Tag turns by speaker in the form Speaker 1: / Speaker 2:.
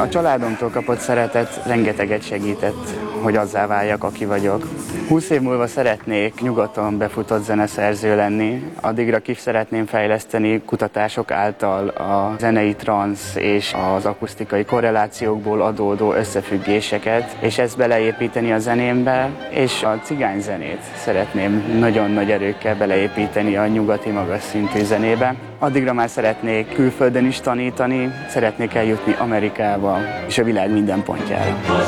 Speaker 1: családomtól kapott szeretet rengeteget segített, hogy azzá váljak, aki vagyok. 20 év múlva szeretnék nyugaton befutott zeneszerző lenni, addigra ki szeretném fejleszteni kutatások által a zenei transz és az akusztikai korrelációkból adódó összefüggéseket, és ezt beleépíteni a zenémbe, és a cigányzenét szeretném nagyon nagy erőkkel beleépíteni a nyugati magas szintű zenébe. Addigra már szeretnék külföldön is tanítani, szeretnék eljutni Amerikába és a világ minden pontjára.